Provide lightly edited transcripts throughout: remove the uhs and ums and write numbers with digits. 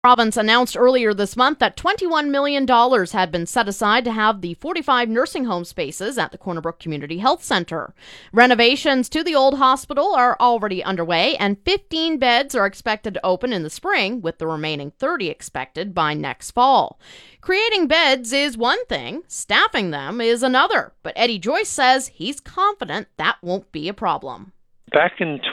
Province announced earlier this month that $21 million had been set aside to have the 45 nursing home spaces at the Corner Brook Community Health Centre. Renovations to the old hospital are already underway, and 15 beds are expected to open in the spring, with the remaining 30 expected by next fall. Creating beds is one thing, staffing them is another, but Eddie Joyce says he's confident that won't be a problem. Back in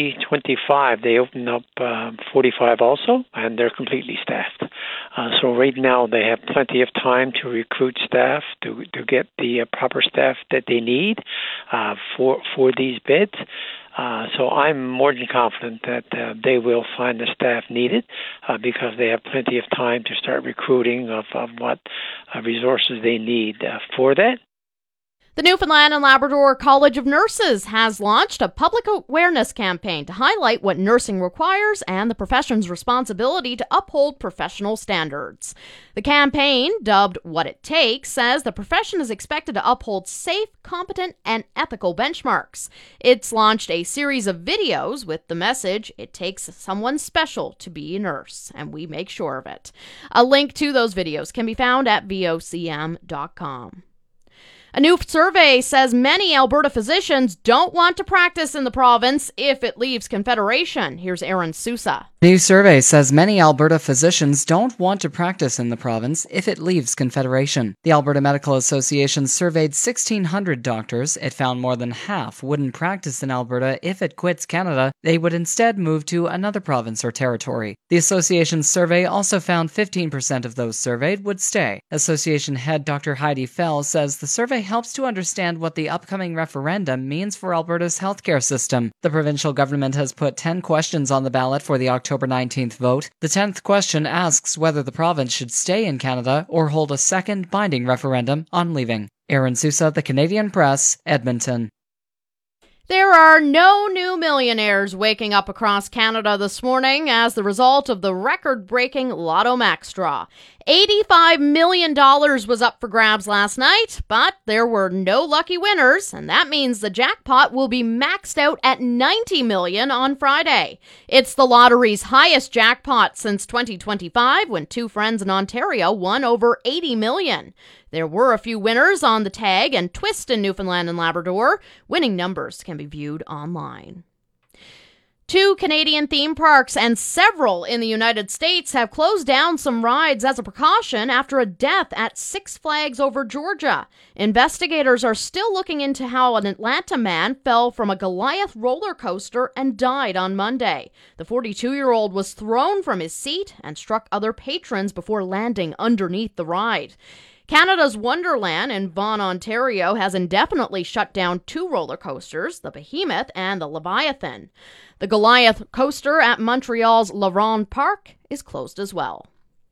2025, they opened up 45 also, and they're completely staffed. So right now, they have plenty of time to recruit staff, to get the proper staff that they need for these beds. So I'm more than confident that they will find the staff needed because they have plenty of time to start recruiting of what resources they need for that. The Newfoundland and Labrador College of Nurses has launched a public awareness campaign to highlight what nursing requires and the profession's responsibility to uphold professional standards. The campaign, dubbed What It Takes, says the profession is expected to uphold safe, competent, and ethical benchmarks. It's launched a series of videos with the message, "It takes someone special to be a nurse, and we make sure of it." A link to those videos can be found at vocm.com. A new survey says many Alberta physicians don't want to practice in the province if it leaves Confederation. Here's Aaron Sousa. A new survey says many Alberta physicians don't want to practice in the province if it leaves Confederation. The Alberta Medical Association surveyed 1,600 doctors. It found more than half wouldn't practice in Alberta if it quits Canada. They would instead move to another province or territory. The association's survey also found 15% of those surveyed would stay. Association head Dr. Heidi Fell says the survey helps to understand what the upcoming referendum means for Alberta's healthcare system. The provincial government has put 10 questions on the ballot for the October 19th vote. The 10th question asks whether the province should stay in Canada or hold a second binding referendum on leaving. Aaron Sousa, The Canadian Press, Edmonton. There are no new millionaires waking up across Canada this morning as the result of the record-breaking Lotto Max draw. $85 million was up for grabs last night, but there were no lucky winners, and that means the jackpot will be maxed out at $90 million on Friday. It's the lottery's highest jackpot since 2025, when two friends in Ontario won over $80 million. There were a few winners on the tag and twist in Newfoundland and Labrador. Winning numbers can be viewed online. 2 Canadian theme parks and several in the United States have closed down some rides as a precaution after a death at Six Flags Over Georgia. Investigators are still looking into how an Atlanta man fell from a Goliath roller coaster and died on Monday. The 42-year-old was thrown from his seat and struck other patrons before landing underneath the ride. Canada's Wonderland in Vaughan, Ontario has indefinitely shut down 2 roller coasters, the Behemoth and the Leviathan. The Goliath coaster at Montreal's La Ronde Park is closed as well.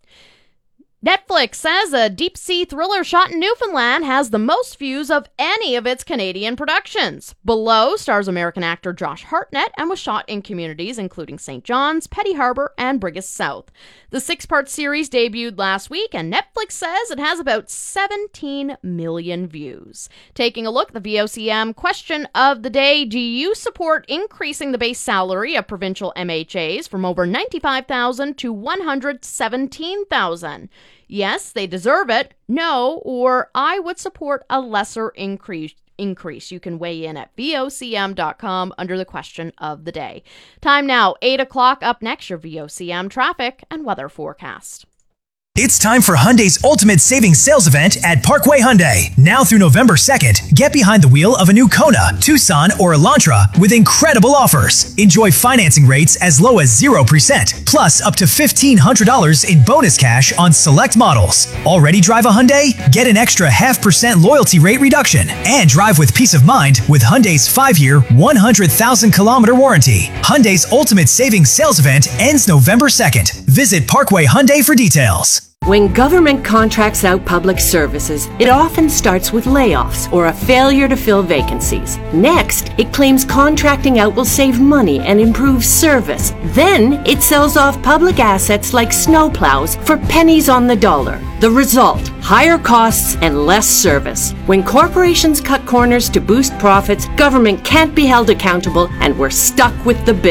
Netflix says a deep-sea thriller shot in Newfoundland has the most views of any of its Canadian productions. Below stars American actor Josh Hartnett and was shot in communities including St. John's, Petty Harbour, and Brigus South. The 6-part series debuted last week, and Netflix says it has about 17 million views. Taking a look at the VOCM question of the day, do you support increasing the base salary of provincial MHAs from over $95,000 to $117,000? Yes, they deserve it. No, or I would support a lesser increase. You can weigh in at vocm.com under the question of the day. Time now, 8 o'clock. Up next, your VOCM traffic and weather forecast. It's time for Hyundai's Ultimate Savings Sales Event at Parkway Hyundai. Now through November 2nd, get behind the wheel of a new Kona, Tucson, or Elantra with incredible offers. Enjoy financing rates as low as 0%, plus up to $1,500 in bonus cash on select models. Already drive a Hyundai? Get an extra 0.5% loyalty rate reduction and drive with peace of mind with Hyundai's 5-year, 100,000-kilometer warranty. Hyundai's Ultimate Savings Sales Event ends November 2nd. Visit Parkway Hyundai for details. When government contracts out public services, it often starts with layoffs or a failure to fill vacancies. Next, it claims contracting out will save money and improve service. Then, it sells off public assets like snowplows for pennies on the dollar. The result, higher costs and less service. When corporations cut corners to boost profits, government can't be held accountable and we're stuck with the bill.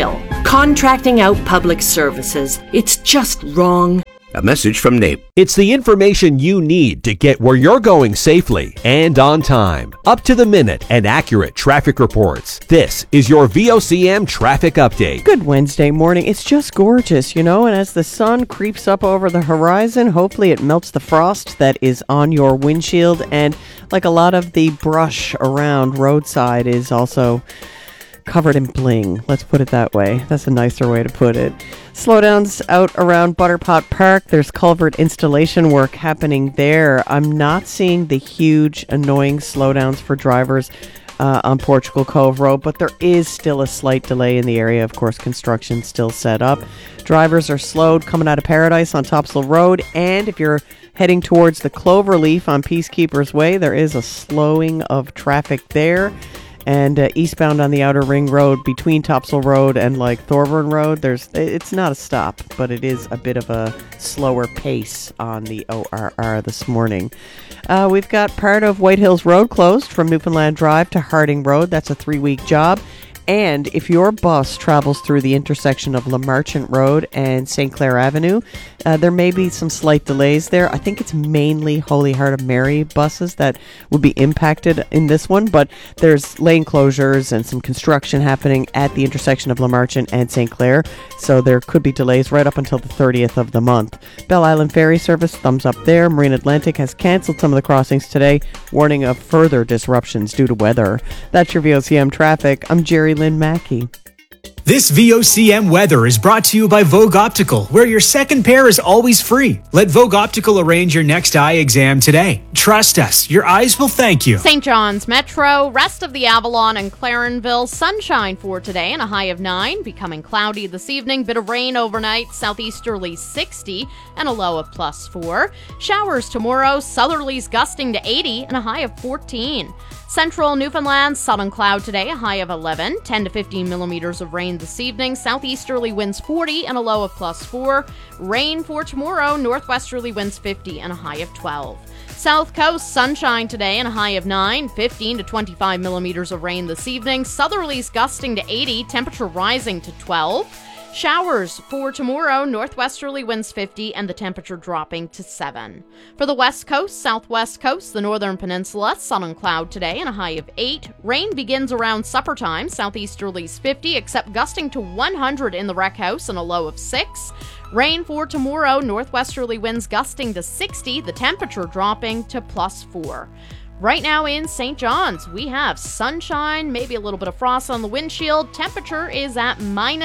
Contracting out public services. It's just wrong. A message from NAPE. It's the information you need to get where you're going safely and on time. Up to the minute and accurate traffic reports. This is your VOCM traffic update. Good Wednesday morning. It's just gorgeous, and as the sun creeps up over the horizon, hopefully it melts the frost that is on your windshield, and like a lot of the brush around roadside is also covered in bling. Let's put it that way. That's a nicer way to put it. Slowdowns out around Butterpot Park. There's culvert installation work happening there. I'm not seeing the huge, annoying slowdowns for drivers on Portugal Cove Road, but there is still a slight delay in the area. Of course, construction still set up. Drivers are slowed coming out of Paradise on Topsail Road, and if you're heading towards the Cloverleaf on Peacekeepers Way, there is a slowing of traffic there. And eastbound on the Outer Ring Road between Topsail Road and Thorburn Road, it's not a stop, but it is a bit of a slower pace on the ORR this morning. We've got part of White Hills Road closed from Newfoundland Drive to Harding Road. That's a 3-week job. And if your bus travels through the intersection of Lamarchant Road and St. Clair Avenue, there may be some slight delays there. I think it's mainly Holy Heart of Mary buses that would be impacted in this one, but there's lane closures and some construction happening at the intersection of Lamarchant and St. Clair, so there could be delays right up until the 30th of the month. Belle Island Ferry Service, thumbs up there. Marine Atlantic has canceled some of the crossings today, warning of further disruptions due to weather. That's your VOCM traffic. I'm Jerry Lynn Mackey. This VOCM weather is brought to you by Vogue Optical, where your second pair is always free. Let Vogue Optical arrange your next eye exam today. Trust us, your eyes will thank you. St. John's Metro, rest of the Avalon and Clarenville, sunshine for today and a high of 9, becoming cloudy this evening, bit of rain overnight, southeasterly 60 and a low of +4. Showers tomorrow, southerlies gusting to 80 and a high of 14. Central Newfoundland, sun and cloud today, a high of 11, 10 to 15 millimeters of rain this evening, southeasterly winds 40 and a low of +4. Rain for tomorrow, northwesterly winds 50 and a high of 12. South Coast, sunshine today and a high of 9, 15 to 25 millimeters of rain this evening, southerlies gusting to 80, temperature rising to 12. Showers for tomorrow, northwesterly winds 50 and the temperature dropping to 7. For the west coast, southwest coast, the northern peninsula, sun and cloud today and a high of 8. Rain begins around supper time, southeasterlies 50, except gusting to 100 in the rec house and a low of 6. Rain for tomorrow, northwesterly winds gusting to 60, the temperature dropping to +4. Right now in St. John's, we have sunshine, maybe a little bit of frost on the windshield. Temperature is at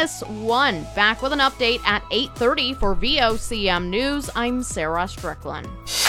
-1. Back with an update at 8:30 for VOCM News. I'm Sarah Strickland.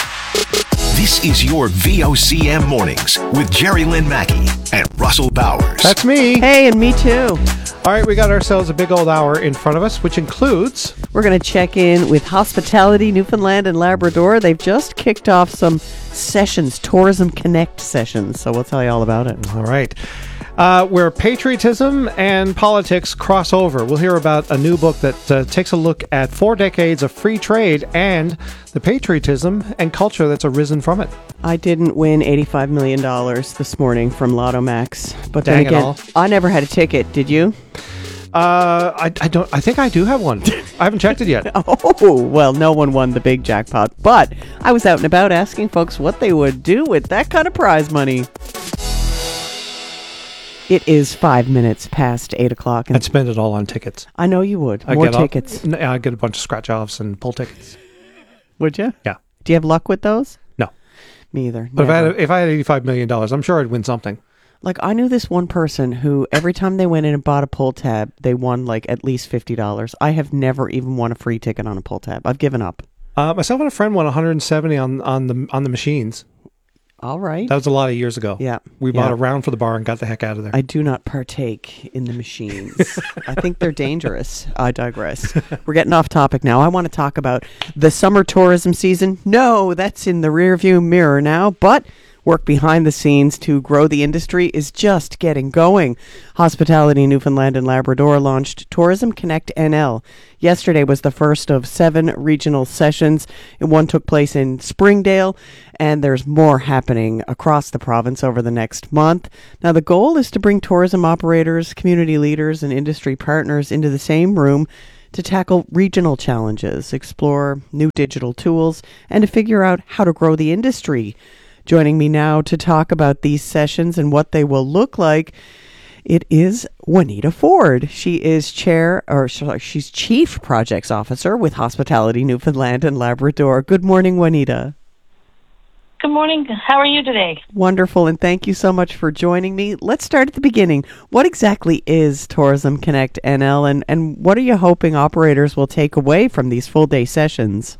This is your VOCM Mornings with Jerry Lynn Mackey and Russell Bowers. That's me. Hey, and me too. All right, we got ourselves a big old hour in front of us, which includes... We're going to check in with Hospitality Newfoundland and Labrador. They've just kicked off some sessions, Tourism Connect sessions, so we'll tell you all about it. All right. Where patriotism and politics cross over. We'll hear about a new book that takes a look at 4 decades of free trade and the patriotism and culture that's arisen from it. I didn't win $85 million this morning from Lotto Max, but Dang then again, it all. I never had a ticket. Did you? I don't. I think I do have one. I haven't checked it yet. Oh, well, no one won the big jackpot, but I was out and about asking folks what they would do with that kind of prize money. It is 5 minutes past 8 o'clock. I'd spend it all on tickets. I know you would. I'd More get tickets. I'd get a bunch of scratch-offs and pull tickets. Would you? Yeah. Do you have luck with those? No. Me either. But Never. if I had $85 million, I'm sure I'd win something. Like, I knew this one person who every time they went in and bought a pull tab, they won like at least $50. I have never even won a free ticket on a pull tab. I've given up. Myself and a friend won 170 on the machines. All right. That was a lot of years ago. Yeah. We bought a round for the bar and got the heck out of there. I do not partake in the machines. I think they're dangerous. I digress. We're getting off topic now. I want to talk about the summer tourism season. No, that's in the rearview mirror now, but Work behind the scenes to grow the industry is just getting going. Hospitality Newfoundland and Labrador launched Tourism Connect NL. Yesterday was the first of 7 regional sessions. One took place in Springdale, and there's more happening across the province over the next month. Now, the goal is to bring tourism operators, community leaders, and industry partners into the same room to tackle regional challenges, explore new digital tools, and to figure out how to grow the industry. Joining me now to talk about these sessions and what they will look like, it is Juanita Ford. She is she's Chief Projects Officer with Hospitality Newfoundland and Labrador. Good morning, Juanita. Good morning. How are you today? Wonderful, and thank you so much for joining me. Let's start at the beginning. What exactly is Tourism Connect NL, and what are you hoping operators will take away from these full-day sessions?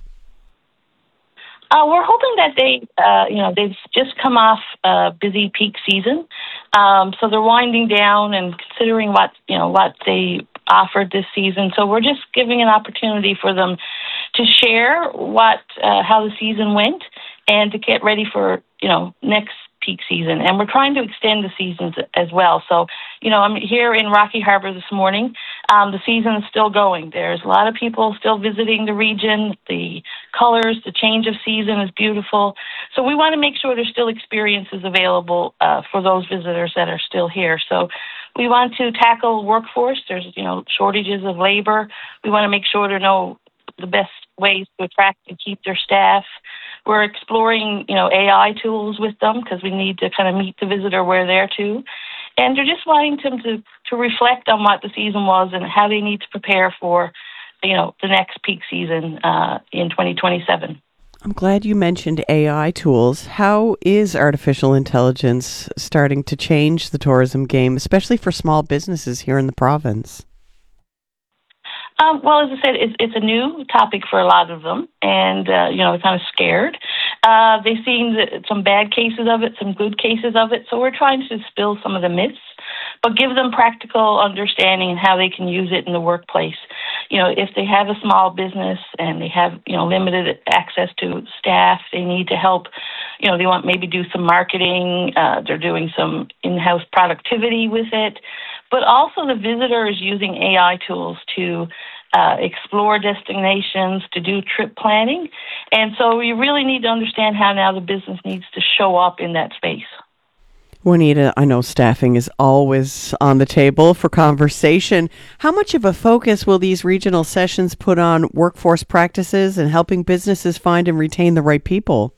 We're hoping that they've just come off a busy peak season, so they're winding down and considering what they offered this season. So we're just giving an opportunity for them to share how the season went and to get ready for next peak season. And we're trying to extend the seasons as well. So I'm here in Rocky Harbour this morning. The season is still going. There's a lot of people still visiting the region. The colors, the change of season is beautiful. So we want to make sure there's still experiences available for those visitors that are still here. So we want to tackle workforce. There's shortages of labor. We want to make sure there know the best ways to attract and keep their staff. We're exploring, AI tools with them because we need to kind of meet the visitor where they're too. And they're just wanting them to reflect on what the season was and how they need to prepare for, the next peak season in 2027. I'm glad you mentioned AI tools. How is artificial intelligence starting to change the tourism game, especially for small businesses here in the province? Well, as I said, it's a new topic for a lot of them, and, they're kind of scared. They've seen some bad cases of it, some good cases of it, so we're trying to dispel some of the myths, but give them practical understanding and how they can use it in the workplace. If they have a small business and they have, limited access to staff, they need to help, they want maybe do some marketing, they're doing some in-house productivity with it, but also the visitor is using AI tools to explore destinations, to do trip planning. And so you really need to understand how now the business needs to show up in that space. Juanita, I know staffing is always on the table for conversation. How much of a focus will these regional sessions put on workforce practices and helping businesses find and retain the right people?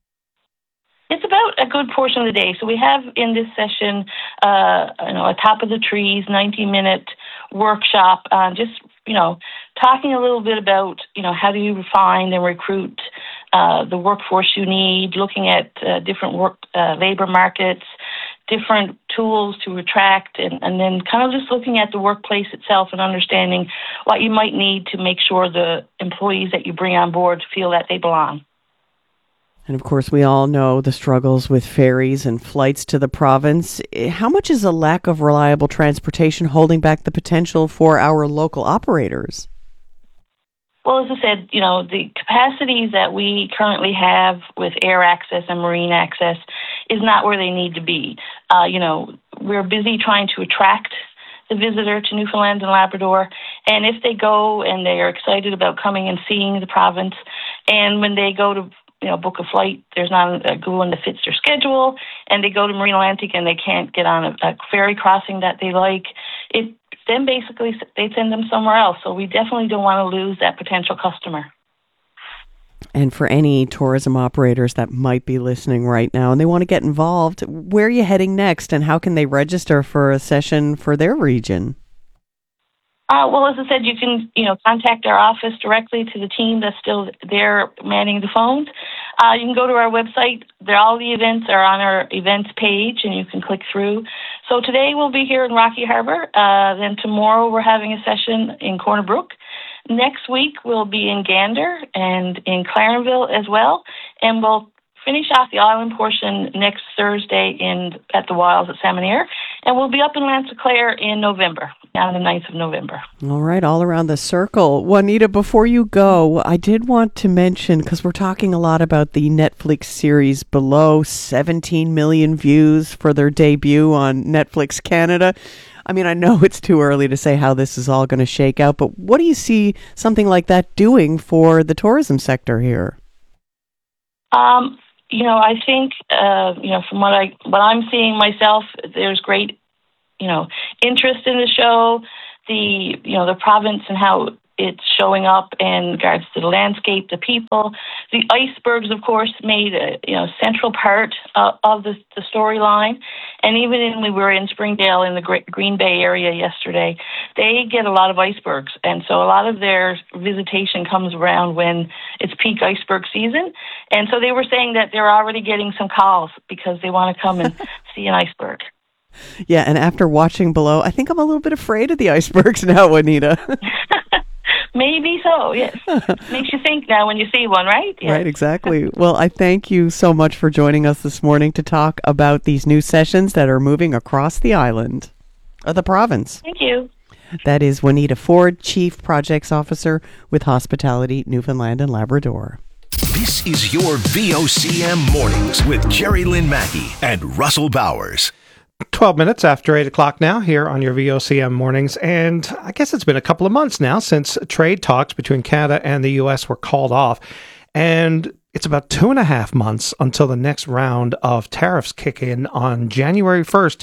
It's about a good portion of the day. So we have in this session, a top of the trees, 90-minute workshop on just, talking a little bit about, how do you find and recruit the workforce you need, looking at different labor markets, different tools to attract, and then kind of just looking at the workplace itself and understanding what you might need to make sure the employees that you bring on board feel that they belong. And of course, we all know the struggles with ferries and flights to the province. How much is a lack of reliable transportation holding back the potential for our local operators? Well, as I said, the capacities that we currently have with air access and marine access is not where they need to be. We're busy trying to attract the visitor to Newfoundland and Labrador, and if they go and they are excited about coming and seeing the province, and when they go to book a flight, there's not a good one that fits their schedule, and they go to Marine Atlantic and they can't get on a ferry crossing that they like, then basically they send them somewhere else. So we definitely don't want to lose that potential customer. And for any tourism operators that might be listening right now and they want to get involved, where are you heading next and how can they register for a session for their region? Well, as I said, you can, contact our office directly to the team that's still there manning the phones. You can go to our website. All the events are on our events page, and you can click through. So today we'll be here in Rocky Harbour. Then tomorrow we're having a session in Corner Brook. Next week we'll be in Gander and in Clarenville as well, and we'll finish off the island portion next Thursday at the Wilds at Salmonair, And we'll be up in Lanticlair in November, on the 9th of November. All right, all around the circle. Juanita, before you go, I did want to mention, because we're talking a lot about the Netflix series Below, 17 million views for their debut on Netflix Canada. I mean, I know it's too early to say how this is all going to shake out, but what do you see something like that doing for the tourism sector here? I think, from what I'm seeing myself, there's great, interest in the show, the province and how it's showing up in regards to the landscape, the people. The icebergs, of course, made a central part of the storyline. And even we were in Springdale in the Green Bay area yesterday, they get a lot of icebergs. And so a lot of their visitation comes around when it's peak iceberg season. And so they were saying that they're already getting some calls because they want to come and see an iceberg. Yeah, and after watching Below, I think I'm a little bit afraid of the icebergs now, Juanita. Maybe so, yes. Makes you think now when you see one, right? Yes. Right, exactly. Well, I thank you so much for joining us this morning to talk about these new sessions that are moving across the island, or the province. Thank you. That is Juanita Ford, Chief Projects Officer with Hospitality Newfoundland and Labrador. This is your VOCM Mornings with Jerry Lynn Mackey and Russell Bowers. 12 minutes after 8 o'clock now here on your VOCM Mornings. And I guess it's been a couple of months now since trade talks between Canada and the U.S. were called off. And it's about 2.5 months until the next round of tariffs kick in on January 1st,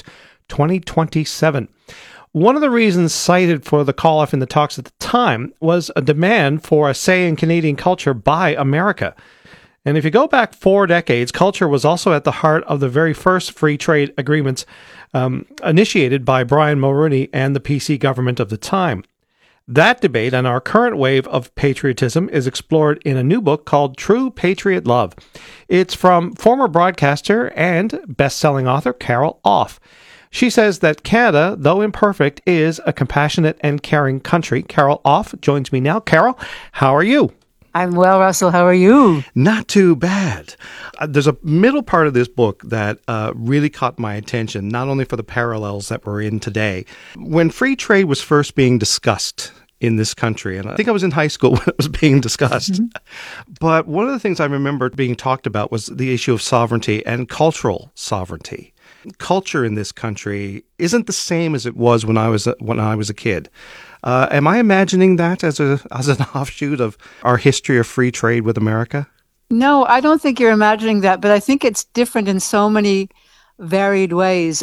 2027. One of the reasons cited for the call-off in the talks at the time was a demand for a say in Canadian culture by America. And if you go back 4 decades, culture was also at the heart of the very first free trade agreements initiated by Brian Mulroney and the PC government of the time. That debate and our current wave of patriotism is explored in a new book called True Patriot Love. It's from former broadcaster and best-selling author Carol Off. She says that Canada, though imperfect, is a compassionate and caring country. Carol Off joins me now. Carol, how are you? I'm well, Russell. How are you? Not too bad. There's a middle part of this book that really caught my attention, not only for the parallels that we're in today. When free trade was first being discussed in this country, and I think I was in high school when it was being discussed, but one of the things I remember being talked about was the issue of sovereignty and cultural sovereignty. Culture in this country isn't the same as it was when I was a kid. Am I imagining that as an offshoot of our history of free trade with America? No, I don't think you're imagining that, but I think it's different in so many varied ways.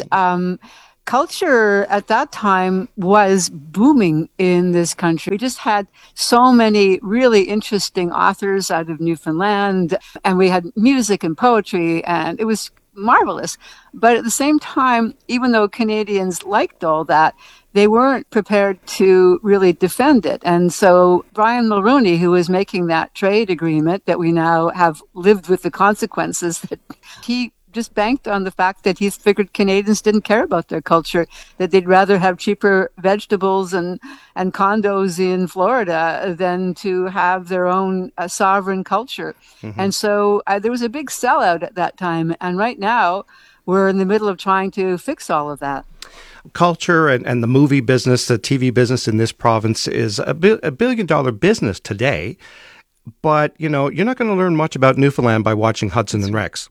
Culture at that time was booming in this country. We just had so many really interesting authors out of Newfoundland, and we had music and poetry, and it was marvelous. But at the same time, even though Canadians liked all that, they weren't prepared to really defend it. And so Brian Mulroney, who was making that trade agreement that we now have lived with the consequences, that he just banked on the fact that he figured Canadians didn't care about their culture, that they'd rather have cheaper vegetables and condos in Florida than to have their own sovereign culture. Mm-hmm. And so there was a big sellout at that time. And right now, we're in the middle of trying to fix all of that. Culture and the movie business, the TV business in this province is a $1 billion business today. But, you're not going to learn much about Newfoundland by watching Hudson and Rex.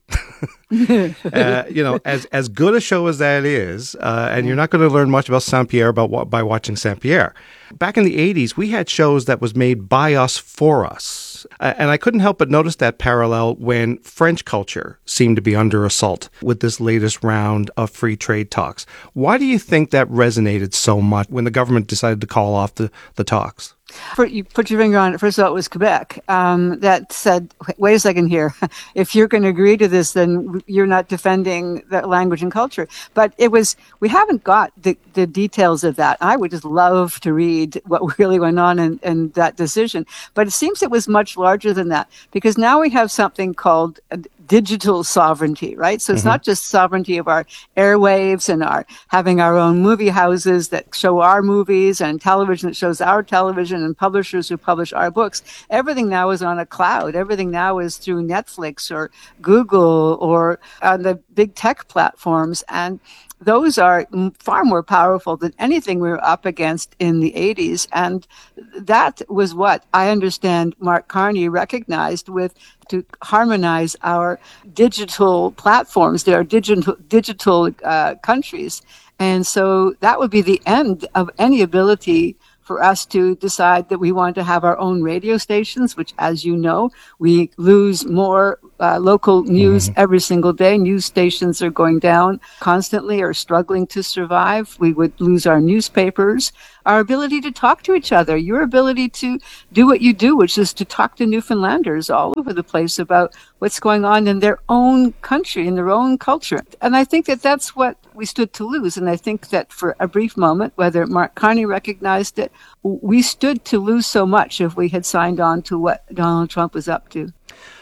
As good a show as that is, and you're not going to learn much about Saint-Pierre by watching Saint-Pierre. Back in the 80s, we had shows that was made by us for us. And I couldn't help but notice that parallel when French culture seemed to be under assault with this latest round of free trade talks. Why do you think that resonated so much when the government decided to call off the talks? You put your finger on it. First of all, it was Quebec that said, wait a second here. If you're going to agree to this, then you're not defending the language and culture. But we haven't got the details of that. I would just love to read what really went on in that decision. But it seems it was much larger than that, because now we have something called digital sovereignty, right? So it's not just sovereignty of our airwaves and having our own movie houses that show our movies and television that shows our television and publishers who publish our books. Everything now is on a cloud. Everything now is through Netflix or Google or on the big tech platforms. And those are far more powerful than anything we were up against in the 80s. And that was what I understand Mark Carney recognized to harmonize our digital platforms. There are digital countries. And so that would be the end of any ability for us to decide that we want to have our own radio stations, which, as you know, we lose more local news every single day. News stations are going down constantly or struggling to survive. We would lose our newspapers, our ability to talk to each other, your ability to do what you do, which is to talk to Newfoundlanders all over the place about what's going on in their own country, in their own culture. And I think that that's what we stood to lose. And I think that for a brief moment, whether Mark Carney recognized it, we stood to lose so much if we had signed on to what Donald Trump was up to.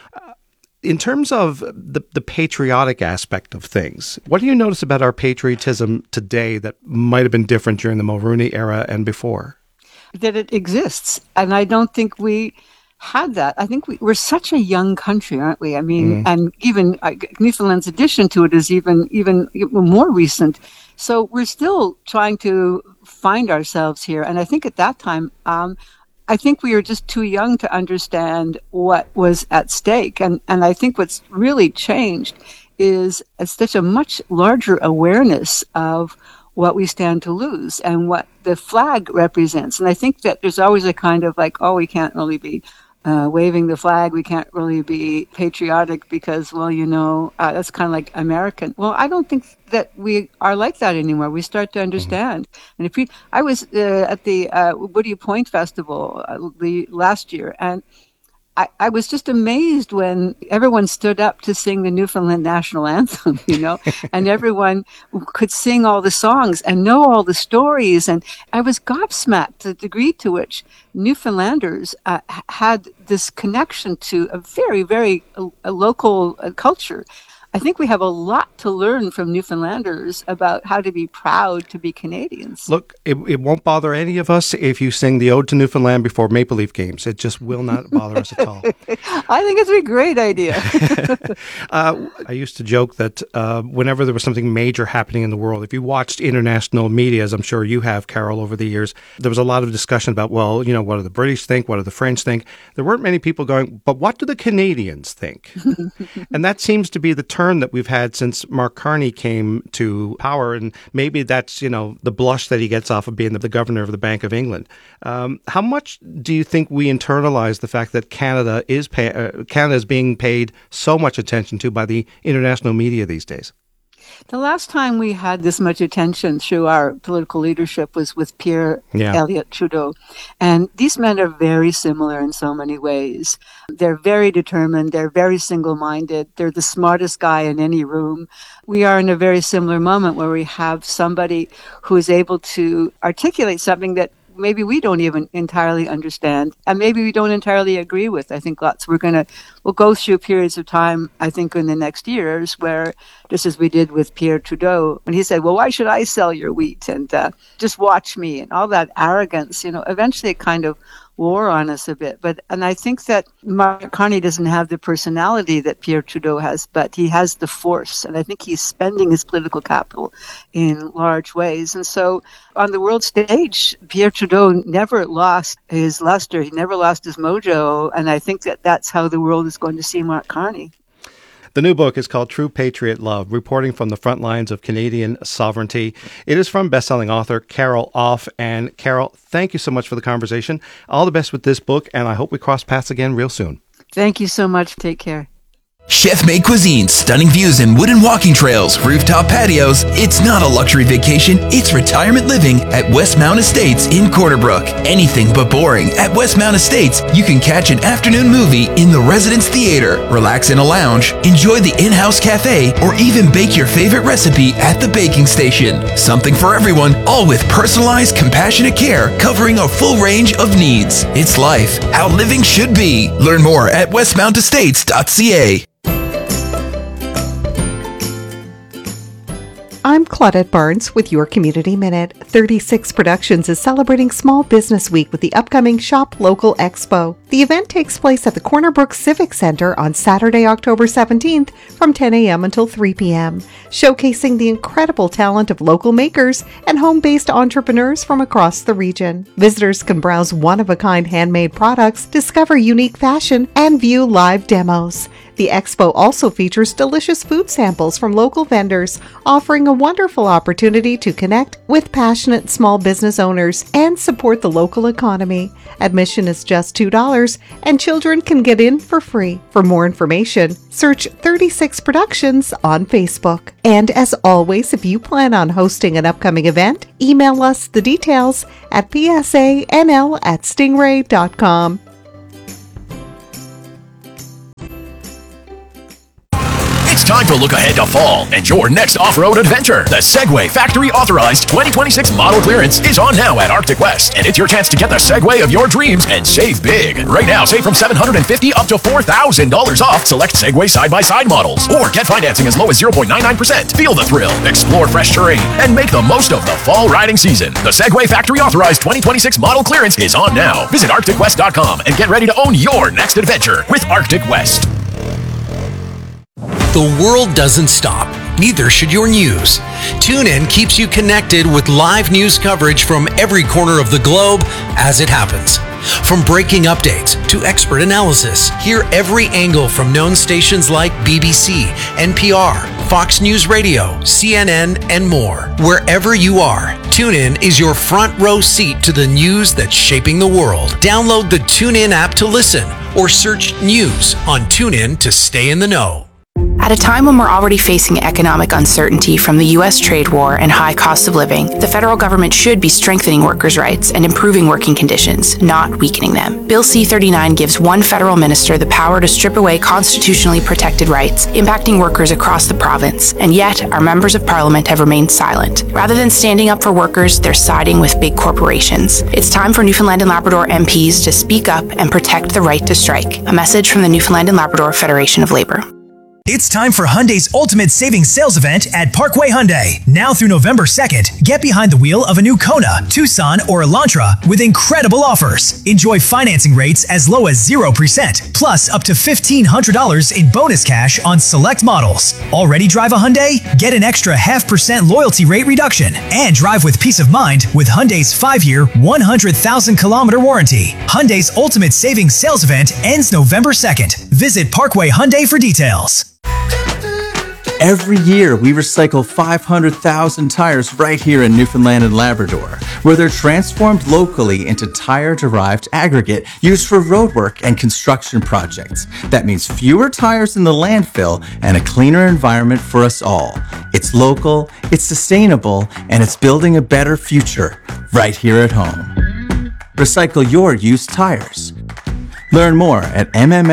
In terms of the patriotic aspect of things, what do you notice about our patriotism today that might have been different during the Mulroney era and before? That it exists. And I don't think we had that. I think we're such a young country, aren't we? I mean, and even Newfoundland's addition to it is even more recent. So we're still trying to find ourselves here. And I think at that time, I think we were just too young to understand what was at stake. And I think what's really changed is such a much larger awareness of what we stand to lose and what the flag represents. And I think that there's always a kind of like, oh, we can't really be waving the flag. We can't really be patriotic because, well, that's kind of like American. Well, I don't think that we are like that anymore. We start to understand. And I was at the Woody Point Festival last year, and I was just amazed when everyone stood up to sing the Newfoundland national anthem, and everyone could sing all the songs and know all the stories. And I was gobsmacked the degree to which Newfoundlanders had this connection to a very, very local culture. I think we have a lot to learn from Newfoundlanders about how to be proud to be Canadians. Look, it won't bother any of us if you sing the Ode to Newfoundland before Maple Leaf games. It just will not bother us at all. I think it's a great idea. I used to joke that whenever there was something major happening in the world, if you watched international media, as I'm sure you have, Carol, over the years, there was a lot of discussion about, well, what do the British think? What do the French think? There weren't many people going, but what do the Canadians think? And that seems to be the turn that we've had since Mark Carney came to power, and maybe that's the blush that he gets off of being the governor of the Bank of England. How much do you think we internalize the fact that Canada is being paid so much attention to by the international media these days? The last time we had this much attention through our political leadership was with Pierre Elliott Trudeau. And these men are very similar in so many ways. They're very determined. They're very single-minded. They're the smartest guy in any room. We are in a very similar moment where we have somebody who is able to articulate something that maybe we don't even entirely understand, and maybe we don't entirely agree with. I think we'll go through periods of time, I think, in the next years where, just as we did with Pierre Trudeau, when he said, well, why should I sell your wheat? And just watch me, and all that arrogance, eventually it kind of wore on us a bit. And I think that Mark Carney doesn't have the personality that Pierre Trudeau has, but he has the force. And I think he's spending his political capital in large ways. And so on the world stage, Pierre Trudeau never lost his luster. He never lost his mojo. And I think that that's how the world is going to see Mark Carney. The new book is called True Patriot Love, Reporting from the Front Lines of Canadian Sovereignty. It is from best-selling author Carol Off. And Carol, thank you so much for the conversation. All the best with this book, and I hope we cross paths again real soon. Thank you so much. Take care. Chef-made cuisine, stunning views and wooden walking trails, rooftop patios. It's not a luxury vacation, it's retirement living at Westmount Estates in Corner Brook. Anything but boring. At Westmount Estates, you can catch an afternoon movie in the Residence Theater, relax in a lounge, enjoy the in-house cafe, or even bake your favorite recipe at the baking station. Something for everyone, all with personalized, compassionate care covering a full range of needs. It's life, how living should be. Learn more at westmountestates.ca. I'm Claudette Barnes with your Community Minute. 36 Productions is celebrating Small Business Week with the upcoming Shop Local Expo. The event takes place at the Corner Brook Civic Center on Saturday, October 17th from 10 a.m. until 3 p.m., showcasing the incredible talent of local makers and home-based entrepreneurs from across the region. Visitors can browse one-of-a-kind handmade products, discover unique fashion, and view live demos. The expo also features delicious food samples from local vendors, offering a wonderful opportunity to connect with passionate small business owners and support the local economy. Admission is just $2, and children can get in for free. For more information, search 36 Productions on Facebook. And as always, if you plan on hosting an upcoming event, email us the details at psanl@stingray.com. It's time to look ahead to fall and your next off-road adventure. The Segway Factory Authorized 2026 model clearance is on now at Arctic West, and it's your chance to get the Segway of your dreams and save big. Right now, save from $750 up to $4,000 off select Segway side-by-side models, or get financing as low as 0.99%. Feel the thrill, explore fresh terrain, and make the most of the fall riding season. The Segway Factory Authorized 2026 model clearance is on now. Visit ArcticWest.com and get ready to own your next adventure with Arctic West. The world doesn't stop. Neither should your news. TuneIn keeps you connected with live news coverage from every corner of the globe as it happens. From breaking updates to expert analysis, hear every angle from known stations like BBC, NPR, Fox News Radio, CNN, and more. Wherever you are, TuneIn is your front row seat to the news that's shaping the world. Download the TuneIn app to listen or search news on TuneIn to stay in the know. At a time when we're already facing economic uncertainty from the U.S. trade war and high cost of living, the federal government should be strengthening workers' rights and improving working conditions, not weakening them. Bill C-39 gives one federal minister the power to strip away constitutionally protected rights, impacting workers across the province, and yet our members of parliament have remained silent. Rather than standing up for workers, they're siding with big corporations. It's time for Newfoundland and Labrador MPs to speak up and protect the right to strike. A message from the Newfoundland and Labrador Federation of Labor. It's time for Hyundai's Ultimate Savings Sales Event at Parkway Hyundai. Now through November 2nd, get behind the wheel of a new Kona, Tucson, or Elantra with incredible offers. Enjoy financing rates as low as 0%, plus up to $1,500 in bonus cash on select models. Already drive a Hyundai? Get an extra 0.5% loyalty rate reduction and drive with peace of mind with Hyundai's 5-year, 100,000-kilometer warranty. Hyundai's Ultimate Savings Sales Event ends November 2nd. Visit Parkway Hyundai for details. Every year, we recycle 500,000 tires right here in Newfoundland and Labrador, where they're transformed locally into tire-derived aggregate used for roadwork and construction projects. That means fewer tires in the landfill and a cleaner environment for us all. It's local, it's sustainable, and it's building a better future right here at home. Recycle your used tires. Learn more at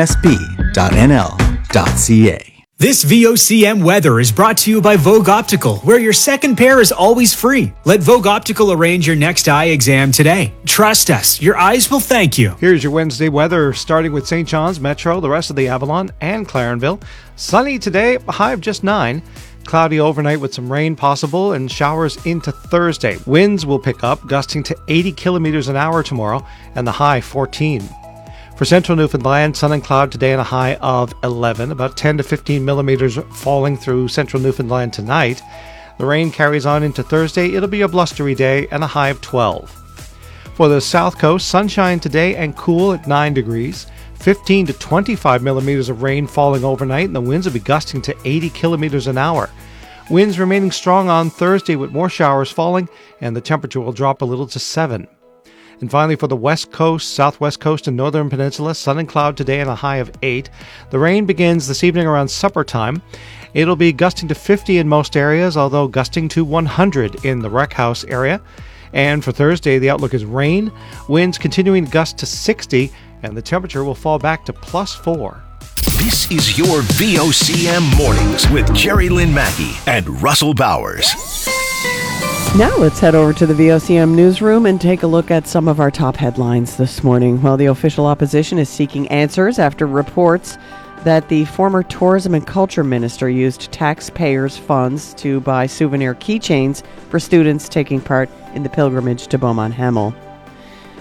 mmsb.nl.ca. This VOCM weather is brought to you by Vogue Optical, where your second pair is always free. Let Vogue Optical arrange your next eye exam today. Trust us, your eyes will thank you. Here's your Wednesday weather, starting with St. John's, Metro, the rest of the Avalon, and Clarenville. Sunny today, a high of just 9. Cloudy overnight with some rain possible and showers into Thursday. Winds will pick up, gusting to 80 kilometers an hour tomorrow, and the high 14. For central Newfoundland, sun and cloud today and a high of 11, about 10 to 15 millimeters falling through central Newfoundland tonight. The rain carries on into Thursday. It'll be a blustery day and a high of 12. For the south coast, sunshine today and cool at 9 degrees. 15 to 25 millimeters of rain falling overnight, and the winds will be gusting to 80 kilometers an hour. Winds remaining strong on Thursday with more showers falling, and the temperature will drop a little to 7. And finally, for the west coast, southwest coast, and northern peninsula, sun and cloud today and a high of 8. The rain begins this evening around supper time. It'll be gusting to 50 in most areas, although gusting to 100 in the Rec House area. And for Thursday, the outlook is rain, winds continuing to gust to 60, and the temperature will fall back to +4. This is your VOCM Mornings with Jerry Lynn Mackey and Russell Bowers. Now let's head over to the VOCM newsroom and take a look at some of our top headlines this morning. Well, the official opposition is seeking answers after reports that the former tourism and culture minister used taxpayers' funds to buy souvenir keychains for students taking part in the pilgrimage to Beaumont Hamel.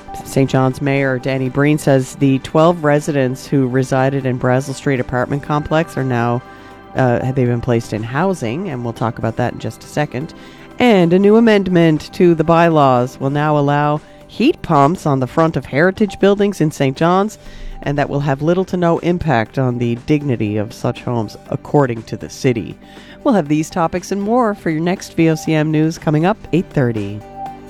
St. John's Mayor Danny Breen says the 12 residents who resided in Brazel Street apartment complex are now they've been placed in housing, and we'll talk about that in just a second. And a new amendment to the bylaws will now allow heat pumps on the front of heritage buildings in St. John's, and that will have little to no impact on the dignity of such homes, according to the city. We'll have these topics and more for your next VOCM News coming up 8:30.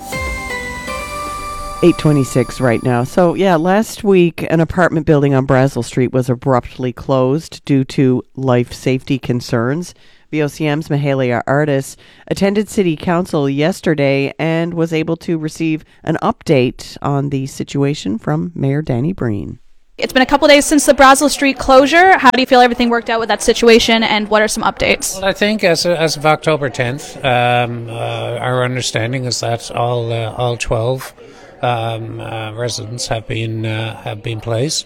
8:26 right now. So, yeah, last week, an apartment building on Brazel Street was abruptly closed due to life safety concerns. VOCM's Mahalia Artis attended City Council yesterday and was able to receive an update on the situation from Mayor Danny Breen. It's been a couple days since the Brazel Street closure. How do you feel everything worked out with that situation, and what are some updates? Well, I think as of October 10th, our understanding is that all 12 residents have been placed.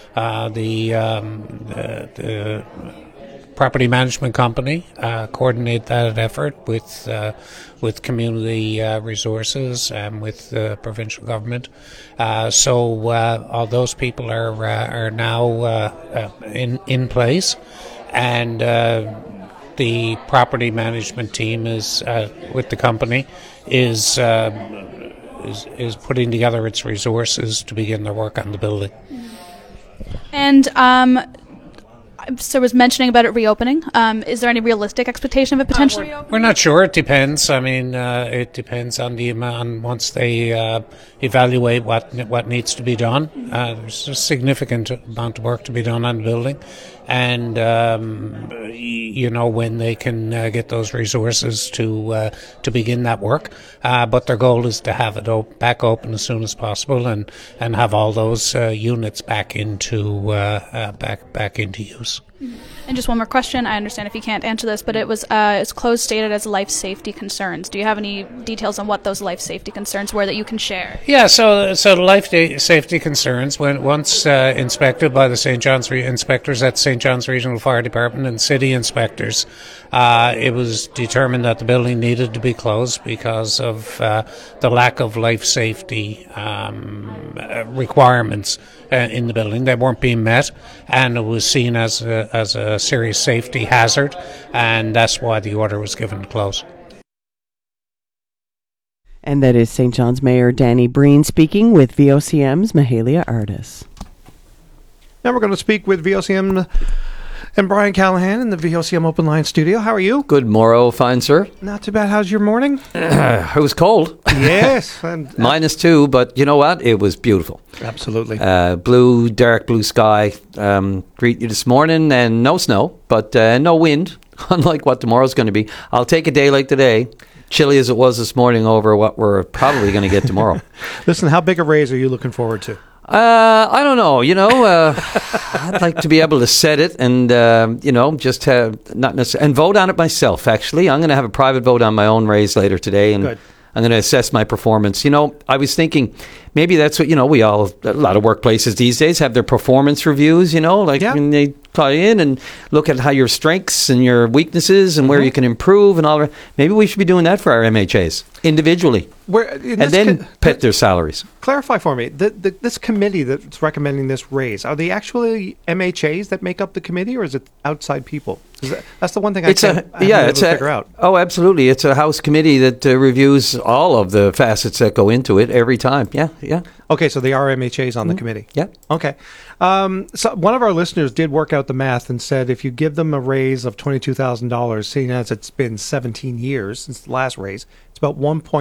The property management company coordinate that effort with community resources and with the provincial government. So all those people are now in place, and the property management team is with the company is putting together its resources to begin their work on the building. And so I was mentioning about it reopening. Is there any realistic expectation of it potentially reopening? We're not sure. It depends. I mean, it depends on the amount. Once they evaluate what needs to be done, there's a significant amount of work to be done on the building, and when they can get those resources to begin that work. But their goal is to have it back open as soon as possible, and have all those units back into use. And just one more question. I understand if you can't answer this, but it was it's closed stated as life safety concerns. Do you have any details on what those life safety concerns were that you can share? Yeah, so the life safety concerns, once inspected by the St. John's inspectors at St. John's Regional Fire Department and city inspectors, it was determined that the building needed to be closed because of the lack of life safety requirements in the building. They weren't being met, and it was seen as a serious safety hazard, and that's why the order was given to close. And that is St. John's Mayor Danny Breen speaking with VOCM's Mahalia Artis. Now we're going to speak with VOCM and Brian Callahan in the VOCM Open Line studio. How are you? Good morrow, fine, sir. Not too bad. How's your morning? It was cold. Yes. -2, but you know what? It was beautiful. Absolutely. Dark blue sky. Greet you this morning, and no snow, but no wind, unlike what tomorrow's going to be. I'll take a day like today, chilly as it was this morning, over what we're probably going to get tomorrow. Listen, how big a raise are you looking forward to? I don't know. I'd like to be able to set it and, just have not necessarily, and vote on it myself, actually. I'm going to have a private vote on my own raise later today, and Good. I'm going to assess my performance. I was thinking maybe that's what, a lot of workplaces these days have their performance reviews, when they call you in and look at how your strengths and your weaknesses and where you can improve and all that. Maybe we should be doing that for our MHAs individually. And then pet their salaries. Clarify for me, this committee that's recommending this raise, are they actually MHAs that make up the committee, or is it outside people? That's the one thing I can't figure out. Oh, absolutely. It's a House committee that reviews all of the facets that go into it every time. Yeah. Okay, so they are MHAs on the committee. Yeah. Okay. So one of our listeners did work out the math and said if you give them a raise of $22,000, seeing as it's been 17 years since the last raise, it's about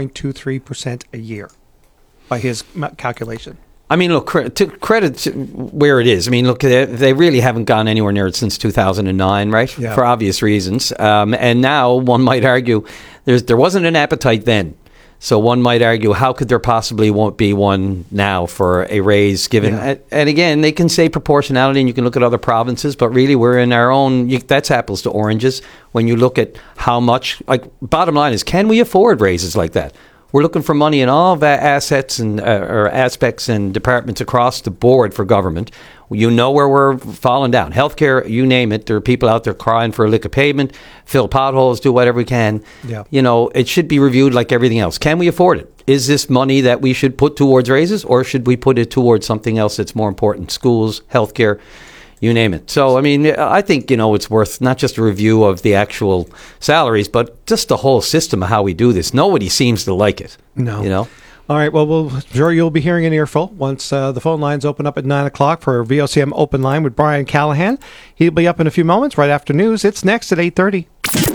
1.23% a year by his calculation. I mean, look, credit where it is. I mean, look, they really haven't gone anywhere near it since 2009, right? Yeah. For obvious reasons. And now one might argue there wasn't an appetite then. So one might argue, how could there possibly won't be one now for a raise given? Yeah. And again, they can say proportionality, and you can look at other provinces, but really we're in our own, that's apples to oranges. When you look at how much, bottom line is, can we afford raises like that? We're looking for money in all of assets and or aspects and departments across the board for government. You know where we're falling down. Healthcare, you name it. There are people out there crying for a lick of pavement, fill potholes, do whatever we can. Yeah. It should be reviewed like everything else. Can we afford it? Is this money that we should put towards raises, or should we put it towards something else that's more important? Schools, healthcare, you name it. So, I think, it's worth not just a review of the actual salaries, but just the whole system of how we do this. Nobody seems to like it. No. All right, well, sure you'll be hearing an earful once the phone lines open up at 9 o'clock for VOCM Open Line with Brian Callahan. He'll be up in a few moments right after news. It's next at 8:30.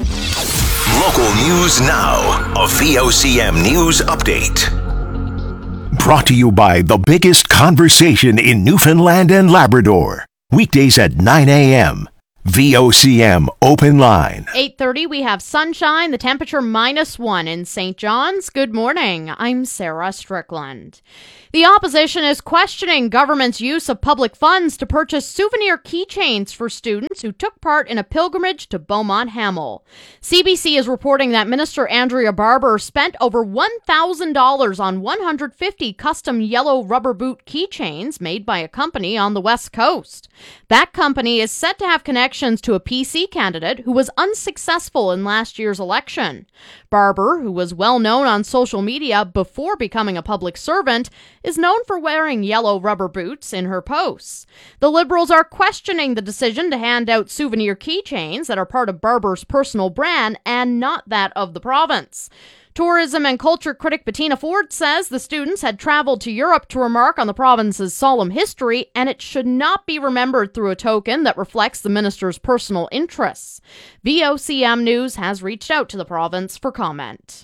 Local news now. A VOCM News Update. Brought to you by the biggest conversation in Newfoundland and Labrador. Weekdays at 9 a.m. VOCM Open Line. 8:30, we have sunshine, the temperature -1 in St. John's. Good morning. I'm Sarah Strickland. The opposition is questioning government's use of public funds to purchase souvenir keychains for students who took part in a pilgrimage to Beaumont Hamel. CBC is reporting that Minister Andrea Barber spent over $1,000 on 150 custom yellow rubber boot keychains made by a company on the West Coast. That company is set to have connections to a PC candidate who was unsuccessful in last year's election. Barber, who was well known on social media before becoming a public servant, is known for wearing yellow rubber boots in her posts. The Liberals are questioning the decision to hand out souvenir keychains that are part of Barber's personal brand and not that of the province. Tourism and culture critic Bettina Ford says the students had traveled to Europe to remark on the province's solemn history, and it should not be remembered through a token that reflects the minister's personal interests. VOCM News has reached out to the province for comment.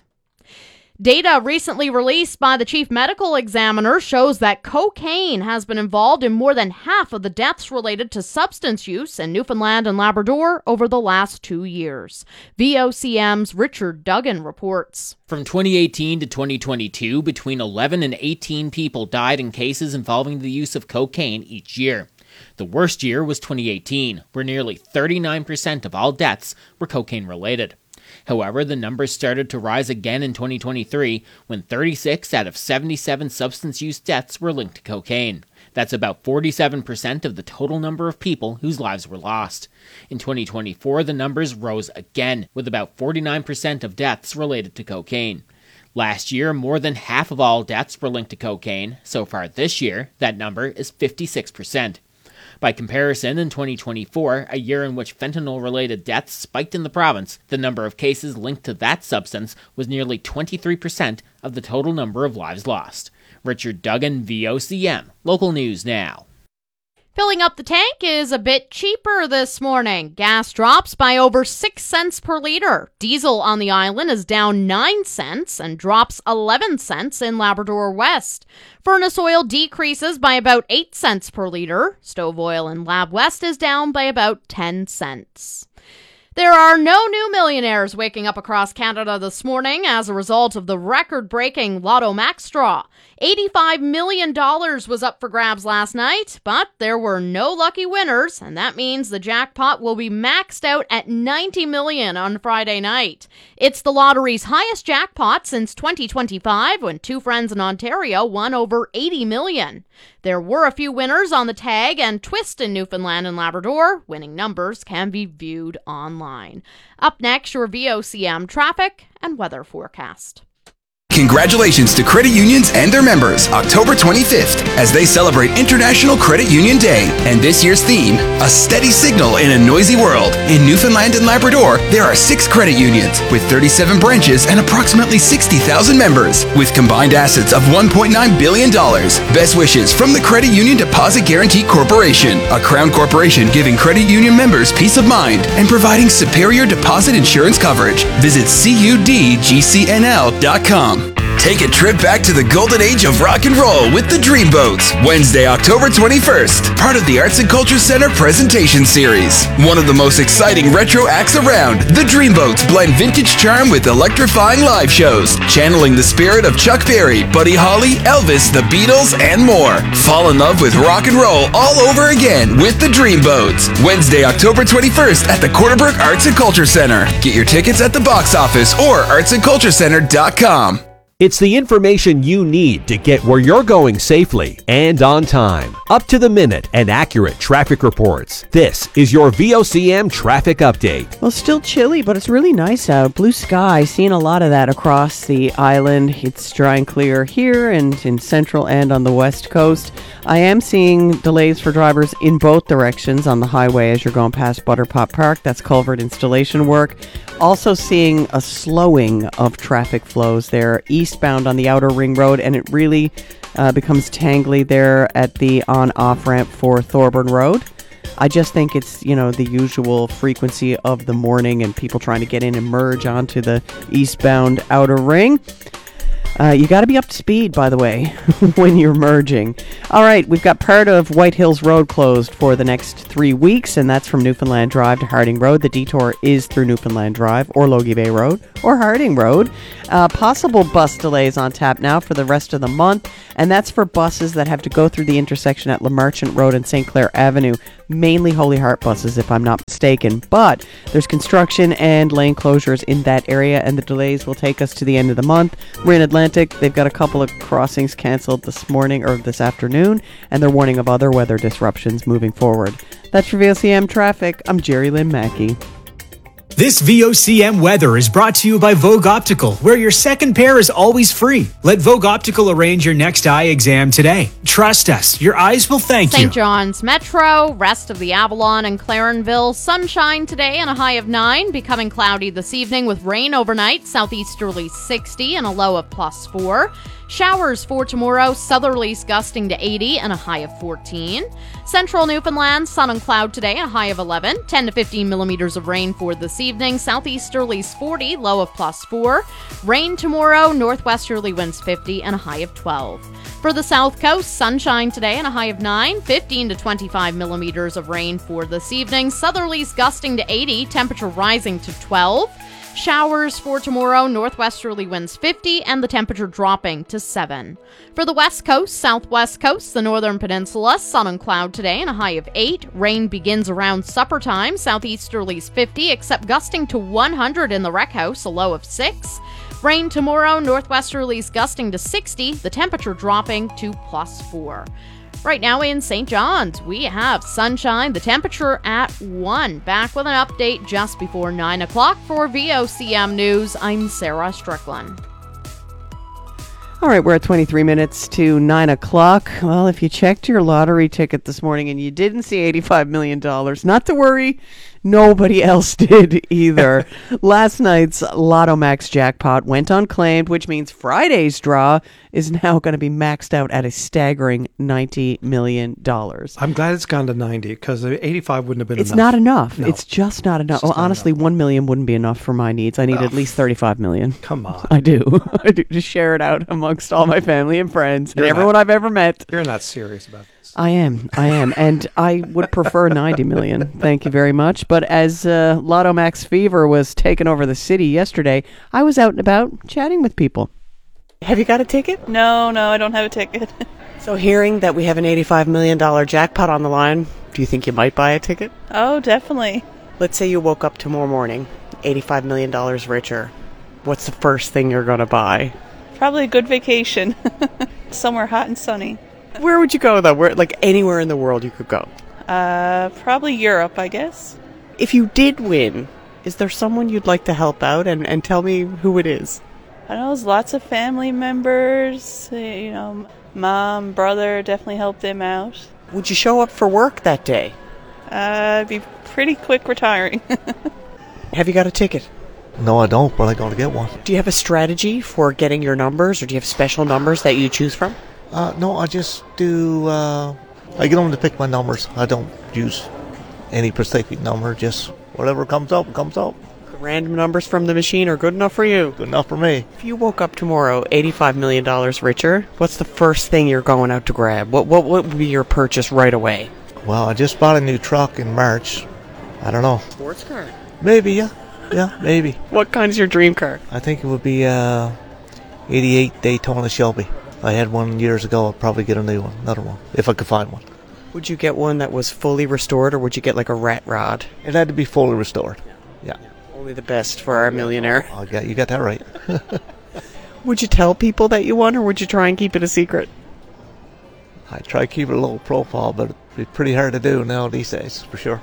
Data recently released by the chief medical examiner shows that cocaine has been involved in more than half of the deaths related to substance use in Newfoundland and Labrador over the last 2 years. VOCM's Richard Duggan reports. From 2018 to 2022, between 11 and 18 people died in cases involving the use of cocaine each year. The worst year was 2018, where nearly 39% of all deaths were cocaine-related. However, the numbers started to rise again in 2023, when 36 out of 77 substance use deaths were linked to cocaine. That's about 47% of the total number of people whose lives were lost. In 2024, the numbers rose again, with about 49% of deaths related to cocaine. Last year, more than half of all deaths were linked to cocaine. So far this year, that number is 56%. By comparison, in 2024, a year in which fentanyl-related deaths spiked in the province, the number of cases linked to that substance was nearly 23% of the total number of lives lost. Richard Duggan, VOCM. Local News Now. Filling up the tank is a bit cheaper this morning. Gas drops by over 6 cents per liter. Diesel on the island is down 9 cents and drops 11 cents in Labrador West. Furnace oil decreases by about 8 cents per liter. Stove oil in Lab West is down by about 10 cents. There are no new millionaires waking up across Canada this morning as a result of the record-breaking Lotto Max draw. $85 million was up for grabs last night, but there were no lucky winners, and that means the jackpot will be maxed out at $90 million on Friday night. It's the lottery's highest jackpot since 2025, when two friends in Ontario won over $80 million. There were a few winners on the tag and twist in Newfoundland and Labrador. Winning numbers can be viewed online. Up next, your VOCM traffic and weather forecast. Congratulations to credit unions and their members, October 25th, as they celebrate International Credit Union Day. And this year's theme, a steady signal in a noisy world. In Newfoundland and Labrador, there are 6 credit unions with 37 branches and approximately 60,000 members, with combined assets of $1.9 billion. Best wishes from the Credit Union Deposit Guarantee Corporation, a Crown corporation giving credit union members peace of mind and providing superior deposit insurance coverage. Visit cudgcnl.com. Take a trip back to the golden age of rock and roll with the Dreamboats, Wednesday, October 21st, part of the Arts and Culture Center presentation series. One of the most exciting retro acts around, the Dreamboats blend vintage charm with electrifying live shows, channeling the spirit of Chuck Berry, Buddy Holly, Elvis, the Beatles, and more. Fall in love with rock and roll all over again with the Dreamboats, Wednesday, October 21st at the Corner Brook Arts and Culture Center. Get your tickets at the box office or artsandculturecenter.com. It's the information you need to get where you're going safely and on time. Up to the minute and accurate traffic reports. This is your VOCM traffic update. Well, still chilly, but it's really nice out. Blue sky, seeing a lot of that across the island. It's dry and clear here and in central and on the west coast. I am seeing delays for drivers in both directions on the highway as you're going past Butterpop Park. That's culvert installation work. Also seeing a slowing of traffic flows there eastbound on the Outer Ring Road, and it really becomes tangly there at the on-off ramp for Thorburn Road. I just think it's, the usual frequency of the morning and people trying to get in and merge onto the eastbound Outer Ring. You got to be up to speed, by the way, when you're merging. All right, we've got part of White Hills Road closed for the next 3 weeks, and that's from Newfoundland Drive to Harding Road. The detour is through Newfoundland Drive or Logie Bay Road or Harding Road. Possible bus delays on tap now for the rest of the month, and that's for buses that have to go through the intersection at Le Marchant Road and St. Clair Avenue. Mainly Holy Heart buses, if I'm not mistaken. But there's construction and lane closures in that area, and the delays will take us to the end of the month. We're in Atlantic. They've got a couple of crossings canceled this morning or this afternoon, and they're warning of other weather disruptions moving forward. That's for VOCM Traffic. I'm Jerry Lynn Mackey. This VOCM weather is brought to you by Vogue Optical, where your second pair is always free. Let Vogue Optical arrange your next eye exam today. Trust us, your eyes will thank you. St. John's Metro, rest of the Avalon and Clarenville, sunshine today and a high of 9, becoming cloudy this evening with rain overnight, southeasterly 60 and a low of +4. Showers for tomorrow, southerlies gusting to 80 and a high of 14. Central Newfoundland, sun and cloud today, a high of 11. 10 to 15 millimeters of rain for this evening. Southeasterlies 40, low of +4. Rain tomorrow, northwesterly winds 50 and a high of 12. For the South Coast, sunshine today and a high of 9. 15 to 25 millimeters of rain for this evening. Southerlies gusting to 80, temperature rising to 12. Showers for tomorrow, northwesterly winds 50, and the temperature dropping to 7. For the West Coast, Southwest Coast, the Northern Peninsula, sun and cloud today and a high of 8. Rain begins around supper time, southeasterlies 50, except gusting to 100 in the Rec House, a low of 6. Rain tomorrow, northwesterlies gusting to 60, the temperature dropping to +4. Right now in St. John's, we have sunshine, the temperature at 1. Back with an update just before 9 o'clock for VOCM News. I'm Sarah Strickland. All right, we're at 23 minutes to 9 o'clock. Well, if you checked your lottery ticket this morning and you didn't see $85 million, not to worry, nobody else did either. Last night's Lotto Max jackpot went unclaimed, which means Friday's draw is now going to be maxed out at a staggering $90 million. I'm glad it's gone to 90 because 85 wouldn't have been enough. It's not enough. No. It's just not enough. Well, honestly, 1 million wouldn't be enough for my needs. I need at least 35 million. Come on. I do. I do. Just share it out amongst all my family and friends and everyone I've ever met. You're not serious about this. I am. And I would prefer 90 million. Thank you very much. But as Lotto Max fever was taking over the city yesterday, I was out and about chatting with people. Have you got a ticket? No, I don't have a ticket. So hearing that we have an $85 million jackpot on the line, do you think you might buy a ticket? Oh, definitely. Let's say you woke up tomorrow morning, $85 million richer. What's the first thing you're going to buy? Probably a good vacation. Somewhere hot and sunny. Where would you go, though? Like anywhere in the world you could go? Probably Europe, I guess. If you did win, is there someone you'd like to help out? And tell me who it is. I know there's lots of family members. Mom, brother, definitely help them out. Would you show up for work that day? I'd be pretty quick retiring. Have you got a ticket? No, I don't, but I'm going to get one. Do you have a strategy for getting your numbers, or do you have special numbers that you choose from? No, I just do, I get them to pick my numbers. I don't use any specific number, just whatever comes up, comes up. The random numbers from the machine are good enough for you? Good enough for me. If you woke up tomorrow $85 million richer, what's the first thing you're going out to grab? What would be your purchase right away? Well, I just bought a new truck in March. I don't know. Sports car? Maybe, yeah. Yeah, maybe. What kind is your dream car? I think it would be 88 Daytona Shelby. I had one years ago. I'll probably get another one, if I could find one. Would you get one that was fully restored, or would you get like a rat rod? It had to be fully restored. Yeah. Only the best for our millionaire. You got that right. Would you tell people that you won, or would you try and keep it a secret? I try to keep it a low profile, but it'd be pretty hard to do now these days, for sure.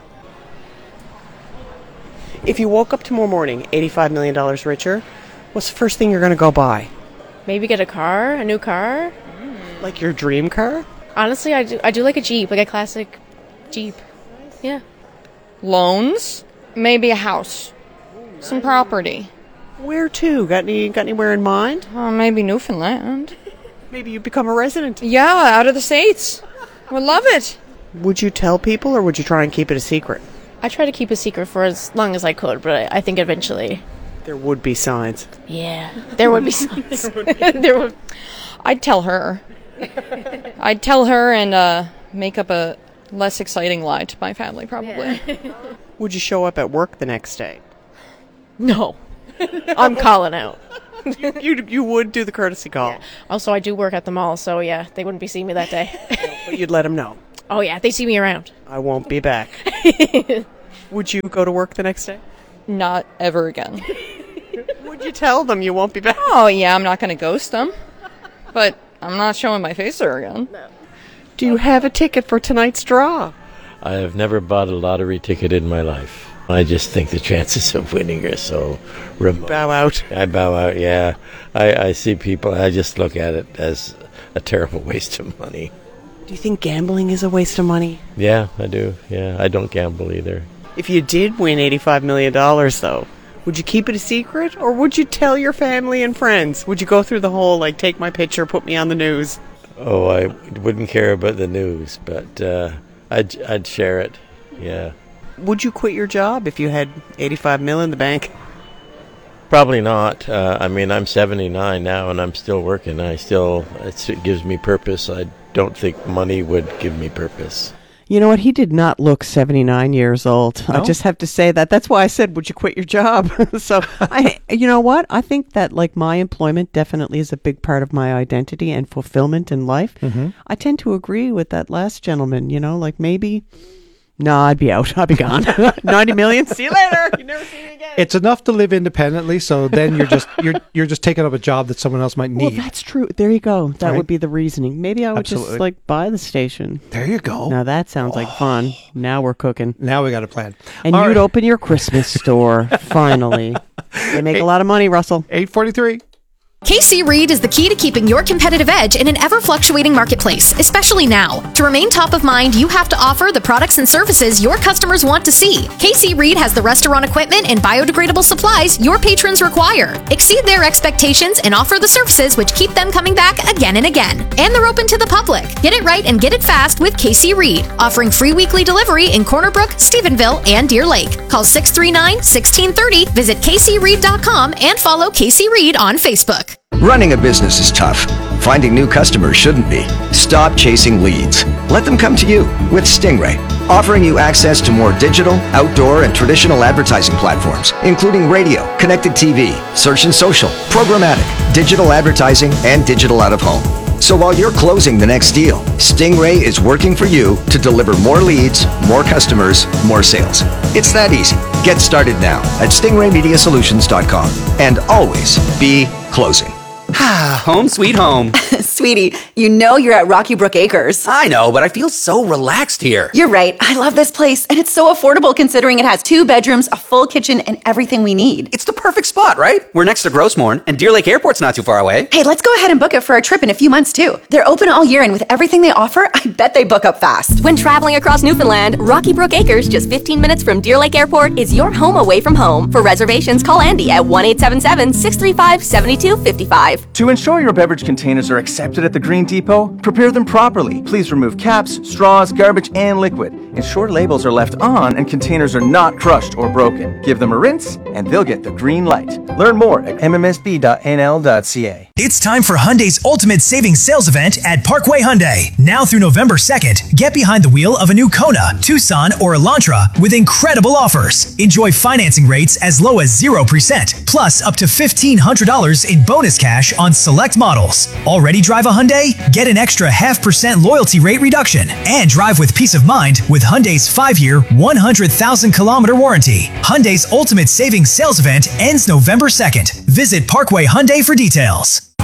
If you woke up tomorrow morning $85 million richer, what's the first thing you're going to go buy? Maybe get a new car. Like your dream car? Honestly, I do like a Jeep, like a classic Jeep. Yeah. Loans, maybe a house, some property. Where to? Got anywhere in mind? Maybe Newfoundland. Maybe you become a resident. Yeah, out of the States. Would love it. Would you tell people, or would you try and keep it a secret? I try to keep a secret for as long as I could, but I think eventually... There would be signs. Yeah, there would be signs. I'd tell her. I'd tell her and make up a less exciting lie to my family, probably. Yeah. Would you show up at work the next day? No. I'm calling out. You would do the courtesy call. Yeah. Also, I do work at the mall, so yeah, they wouldn't be seeing me that day. But you'd let them know. Oh yeah, they see me around. I won't be back. Would you go to work the next day? Not ever again. Would you tell them you won't be back? Oh yeah, I'm not going to ghost them. But I'm not showing my face there again. No. Do you have a ticket for tonight's draw? I have never bought a lottery ticket in my life. I just think the chances of winning are so remote. Bow out. I bow out, yeah. I see people, I just look at it as a terrible waste of money. Do you think gambling is a waste of money? Yeah, I do. Yeah, I don't gamble either. If you did win $85 million, though, would you keep it a secret, or would you tell your family and friends? Would you go through the whole, like, take my picture, put me on the news? Oh, I wouldn't care about the news, but I'd share it, yeah. Would you quit your job if you had $85 million in the bank? Probably not. I mean, I'm 79 now, and I'm still working. It gives me purpose. I don't think money would give me purpose. You know what? He did not look 79 years old. No? I just have to say that. That's why I said, would you quit your job? So, you know what? I think that, like, my employment definitely is a big part of my identity and fulfillment in life. Mm-hmm. I tend to agree with that last gentleman, like maybe... No, I'd be out. I'd be gone. 90 million. See you later. You never see me again. It's enough to live independently, so then you're just taking up a job that someone else might need. Well, that's true. There you go. That would be the reasoning. Maybe I would just buy the station. There you go. Now that sounds like fun. Now we're cooking. Now we got a plan. And you'd open your Christmas store finally. They make a lot of money, Russell. 8:43. KC Reed is the key to keeping your competitive edge in an ever-fluctuating marketplace, especially now. To remain top of mind, you have to offer the products and services your customers want to see. KC Reed has the restaurant equipment and biodegradable supplies your patrons require. Exceed their expectations and offer the services which keep them coming back again and again. And they're open to the public. Get it right and get it fast with KC Reed, offering free weekly delivery in Corner Brook, Stephenville, and Deer Lake. Call 639-1630, visit kcreed.com, and follow KC Reed on Facebook. Running a business is tough. Finding new customers shouldn't be. Stop chasing leads. Let them come to you with Stingray, offering you access to more digital, outdoor, and traditional advertising platforms, including radio, connected TV, search and social, programmatic, digital advertising, and digital out-of-home. So while you're closing the next deal, Stingray is working for you to deliver more leads, more customers, more sales. It's that easy. Get started now at stingraymediasolutions.com and always be closing. Home sweet home. Sweetie, you know you're at Rocky Brook Acres. I know, but I feel so relaxed here. You're right. I love this place, and it's so affordable considering it has 2 bedrooms, a full kitchen, and everything we need. It's the perfect spot, right? We're next to Grossmorn, and Deer Lake Airport's not too far away. Hey, let's go ahead and book it for a trip in a few months, too. They're open all year, and with everything they offer, I bet they book up fast. When traveling across Newfoundland, Rocky Brook Acres, just 15 minutes from Deer Lake Airport, is your home away from home. For reservations, call Andy at 1-877-635-7255. To ensure your beverage containers are accepted at the Green Depot, prepare them properly. Please remove caps, straws, garbage, and liquid. Ensure labels are left on and containers are not crushed or broken. Give them a rinse and they'll get the green light. Learn more at mmsb.nl.ca. It's time for Hyundai's Ultimate Savings Sales Event at Parkway Hyundai. Now through November 2nd, get behind the wheel of a new Kona, Tucson, or Elantra with incredible offers. Enjoy financing rates as low as 0%, plus up to $1,500 in bonus cash on select models. Already drive a Hyundai? Get an extra 0.5% loyalty rate reduction and drive with peace of mind with Hyundai's 5-year, 100,000-kilometer warranty. Hyundai's Ultimate Savings Sales Event ends November 2nd. Visit Parkway Hyundai for details.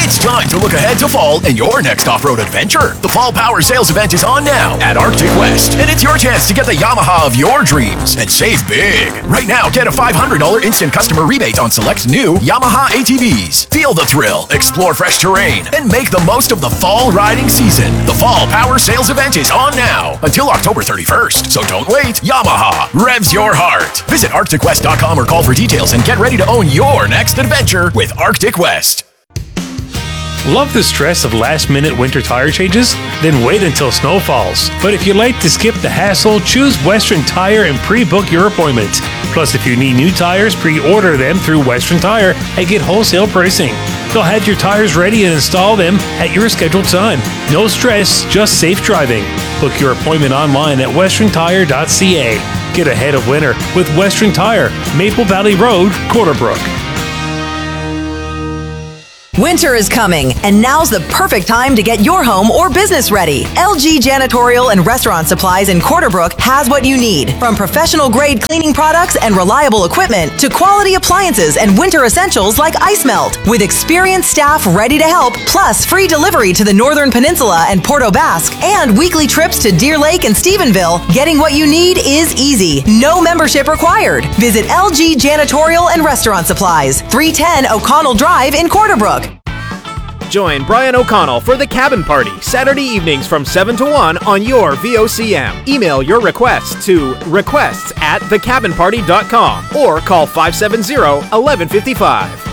It's time to look ahead to fall and your next off-road adventure. The Fall Power Sales Event is on now at Arctic West, and it's your chance to get the Yamaha of your dreams and save big. Right now, get a $500 instant customer rebate on select new Yamaha ATVs. Feel the thrill, explore fresh terrain, and make the most of the fall riding season. The Fall Power Sales Event is on now until October 31st, so don't wait. Yamaha revs your heart. Visit ArcticWest.com or call for details and get ready to own your next adventure with Arctic West. Love the stress of last-minute winter tire changes? Then wait until snow falls. But if you like to skip the hassle, choose Western Tire and pre-book your appointment. Plus, if you need new tires, pre-order them through Western Tire and get wholesale pricing. They'll have your tires ready and install them at your scheduled time. No stress, just safe driving. Book your appointment online at westerntire.ca. Get ahead of winter with Western Tire, Maple Valley Road, Corner Brook. Winter is coming, and now's the perfect time to get your home or business ready. LG Janitorial and Restaurant Supplies in Corner Brook has what you need. From professional-grade cleaning products and reliable equipment to quality appliances and winter essentials like ice melt. With experienced staff ready to help, plus free delivery to the Northern Peninsula and Port aux Basques, and weekly trips to Deer Lake and Stephenville, getting what you need is easy. No membership required. Visit LG Janitorial and Restaurant Supplies, 310 O'Connell Drive in Corner Brook. Join Brian O'Connell for the Cabin Party, Saturday evenings from 7 to 1 on your VOCM. Email your requests to requests@thecabinparty.com or call 570-1155.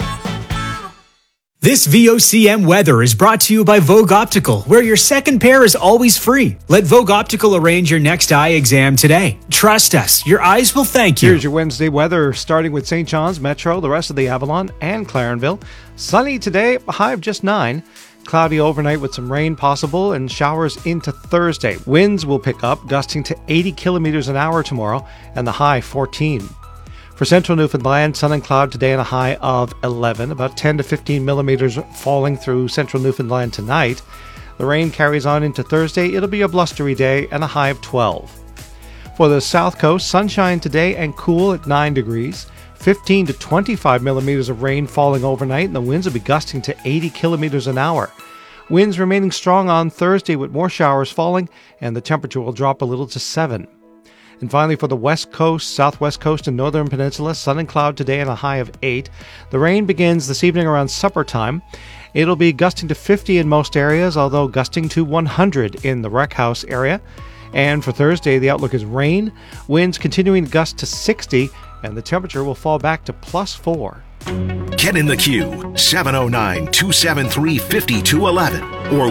This VOCM weather is brought to you by Vogue Optical, where your second pair is always free. Let Vogue Optical arrange your next eye exam today. Trust us, your eyes will thank you. Here's your Wednesday weather, starting with St. John's, Metro, the rest of the Avalon, and Clarenville. Sunny today, a high of just 9. Cloudy overnight with some rain possible and showers into Thursday. Winds will pick up, gusting to 80 kilometers an hour tomorrow, and the high 14. For central Newfoundland, sun and cloud today and a high of 11, about 10 to 15 millimeters falling through central Newfoundland tonight. The rain carries on into Thursday. It'll be a blustery day and a high of 12. For the south coast, sunshine today and cool at 9 degrees. 15 to 25 millimeters of rain falling overnight, and the winds will be gusting to 80 kilometers an hour. Winds remaining strong on Thursday with more showers falling, and the temperature will drop a little to 7. And finally, for the west coast, southwest coast, and northern peninsula, sun and cloud today and a high of 8. The rain begins this evening around supper time. It'll be gusting to 50 in most areas, although gusting to 100 in the Rec House area. And for Thursday, the outlook is rain, winds continuing to gust to 60, and the temperature will fall back to +4. Get in the queue, 709-273-5211 or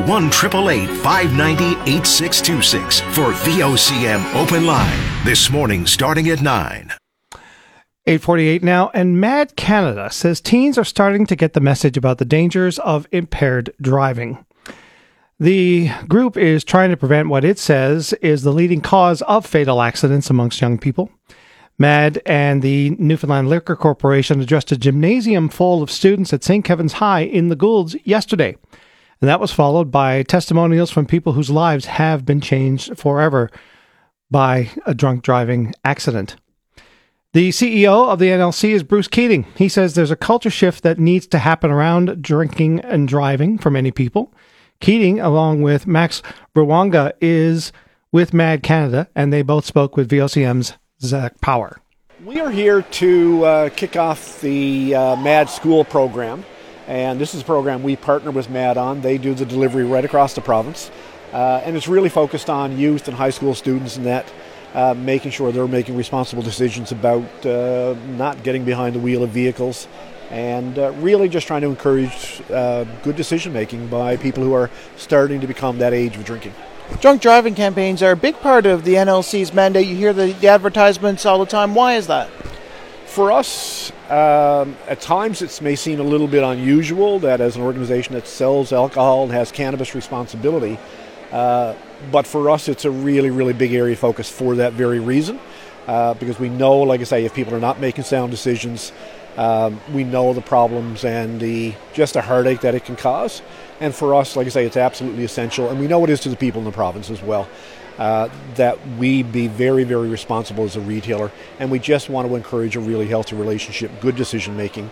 1-888-590-8626 for VOCM Open Line. This morning starting at 9. 8:48 now, and Mad Canada says teens are starting to get the message about the dangers of impaired driving. The group is trying to prevent what it says is the leading cause of fatal accidents amongst young people. MAD and the Newfoundland Liquor Corporation addressed a gymnasium full of students at St. Kevin's High in the Goulds yesterday. And that was followed by testimonials from people whose lives have been changed forever by a drunk driving accident. The CEO of the NLC is Bruce Keating. He says there's a culture shift that needs to happen around drinking and driving for many people. Keating, along with Max Brewanga, is with MAD Canada, and they both spoke with VOCM's Zach Power. We are here to kick off the MAD School program, and this is a program we partner with MAD on. They do the delivery right across the province, and it's really focused on youth and high school students and that, making sure they're making responsible decisions about not getting behind the wheel of vehicles, and really just trying to encourage good decision making by people who are starting to become that age of drinking. Drunk driving campaigns are a big part of the NLC's mandate. You hear the advertisements all the time. Why is that? For us, at times it may seem a little bit unusual that as an organization that sells alcohol and has cannabis responsibility, but for us it's a really, really big area of focus for that very reason, because we know, like I say, if people are not making sound decisions, we know the problems and just the heartache that it can cause. And for us, like I say, it's absolutely essential, and we know it is to the people in the province as well, that we be very, very responsible as a retailer, and we just want to encourage a really healthy relationship, good decision making,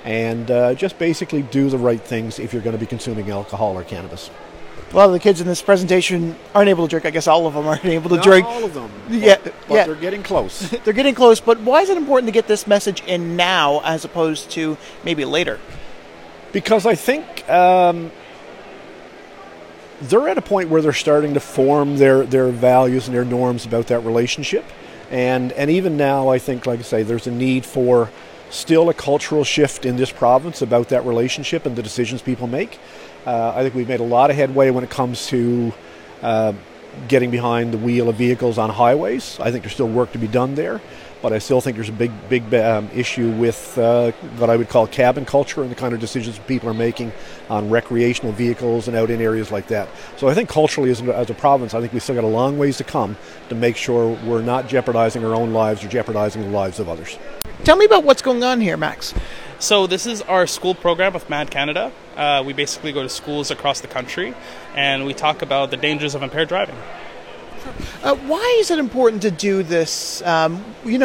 and just basically do the right things if you're going to be consuming alcohol or cannabis. A lot of the kids in this presentation aren't able to drink. I guess all of them aren't able to drink. Not all of them. Yeah, but yeah. They're getting close. They're getting close, but why is it important to get this message in now as opposed to maybe later? Because I think they're at a point where they're starting to form their values and their norms about that relationship. And even now, I think, like I say, there's a need for still a cultural shift in this province about that relationship and the decisions people make. I think we've made a lot of headway when it comes to getting behind the wheel of vehicles on highways. I think there's still work to be done there, but I still think there's a big issue with what I would call cabin culture and the kind of decisions people are making on recreational vehicles and out in areas like that. So I think culturally, as a province, I think we've still got a long ways to come to make sure we're not jeopardizing our own lives or jeopardizing the lives of others. Tell me about what's going on here, Max. So this is our school program with Mad Canada. We basically go to schools across the country and we talk about the dangers of impaired driving. Why is it important to do this?